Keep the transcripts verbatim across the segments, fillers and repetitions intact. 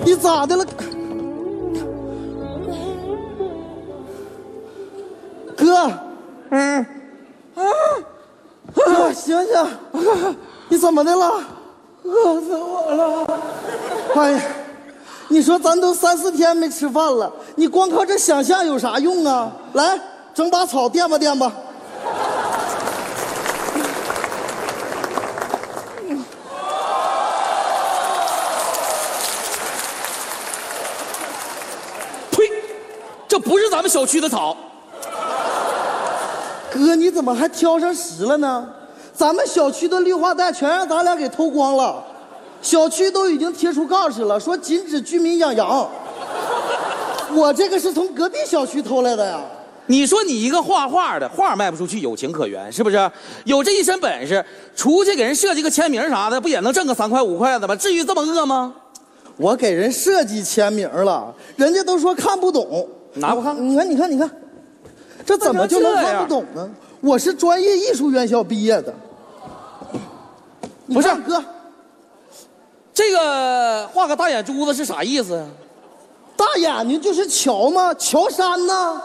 你咋的了？哥，嗯，啊，哥，醒醒，你怎么的了？饿死我了！哎呀，你说咱都三四天没吃饭了，你光靠这想象有啥用啊？来，整把草垫吧垫吧。 呸！这不是咱们小区的草。 哥，你怎么还挑上食了呢？咱们小区的绿化带全让咱俩给偷光了，小区都已经贴出告示了，说禁止居民养羊。我这个是从隔壁小区偷来的呀。 你说你一个画画的，画卖不出去，有情可原，是不是？有这一身本事，出去给人设计个签名啥的，不也能挣个三块五块的吗？至于这么饿吗？ 我给人设计签名了，人家都说看不懂。 拿我看看， 你看，你看，你看，这怎么就能看不懂呢？我是专业艺术院校毕业的。 不是哥， 这个画个大眼珠子是啥意思呀？ 大眼睛就是乔吗？乔杉呢？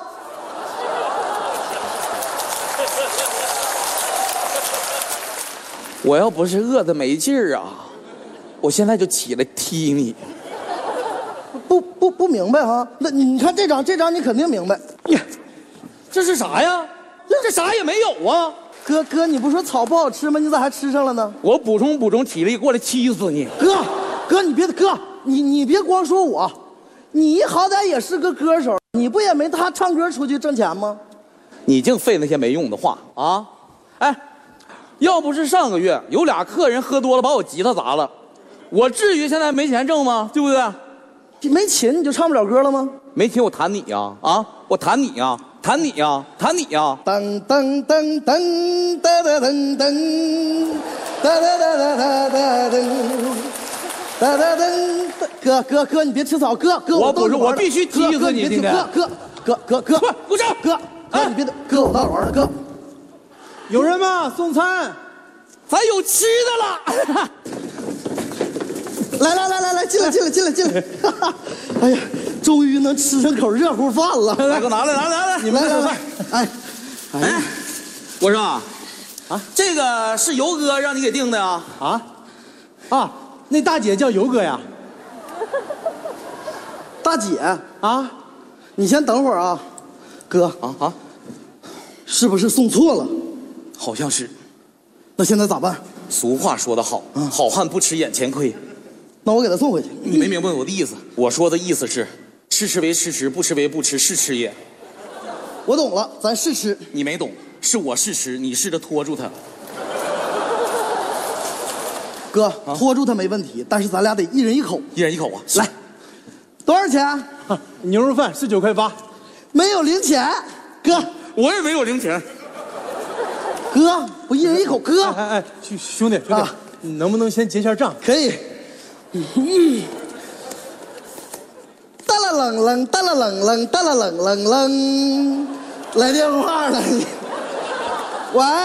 我要不是饿得没劲儿啊，我现在就起来踢你。 不不不明白哈？那你看这张，这张你肯定明白。 呀，这是啥呀？这啥也没有啊！ 哥哥，你不说草不好吃吗？你咋还吃上了呢？ 我补充补充体力，过来踢死你！ 哥，哥你别哥，你你别光说我，你好歹也是个歌手，你不也没他唱歌出去挣钱吗？ 你净费那些没用的话啊！哎，要不是上个月有俩客人喝多了把我吉他砸了，我至于现在没钱挣吗？对不对？ 没琴你就唱不了歌了吗？ 没琴我弹你呀！啊，我弹你呀！弹你呀，弹你呀！ 噔噔噔噔哒哒噔噔，哒哒哒哒哒哒噔，哒哒噔。哥哥哥，你别吃草，哥哥我不是，我必须踢死你！今天， 哥哥哥哥哥， 不鼓掌！ 哥哥你别哥我到玩了，哥。 有人吗？送餐， 咱有吃的了。 来来来来来，进来进来进来进来！哎呀，终于能吃上口热乎饭了。 来，给我拿来拿来拿来！ 你们来来来，哎， 哎，我说啊，啊，这个是游哥让你给订的呀？ 啊，啊，那大姐叫游哥呀？ 大姐啊， 你先等会儿啊，哥啊啊， 是不是送错了？ 好像是。 那现在咋办？ 俗话说得好，好汉不吃眼前亏。 那我给他送回去。 你没明白我的意思？我说的意思是，吃吃为吃吃，不吃为不吃，是吃也。 我懂了，咱试吃。 你没懂，是我试吃，你试着拖住他。 哥，啊、拖住他没问题，但是咱俩得一人一口。 一人一口啊！ 来，多少钱？ 啊、牛肉饭十九块八， 没有零钱。哥， 我也没有零钱。 哥，我一人一口。哥， 哎哎哎，兄兄弟兄弟、啊，你能不能先结下账？ 可以。嗯，哒啦冷冷，哒啦冷冷，哒啦冷冷冷，来电话了。喂。